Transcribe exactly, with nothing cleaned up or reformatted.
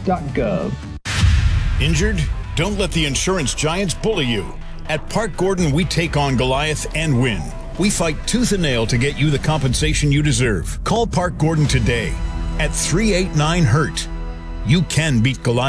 dot gov. Injured? Don't let the insurance giants bully you. At Park Gordon, we take on Goliath and win. We fight tooth and nail to get you the compensation you deserve. Call Park Gordon today at three eight nine hurt. You can beat Goliath.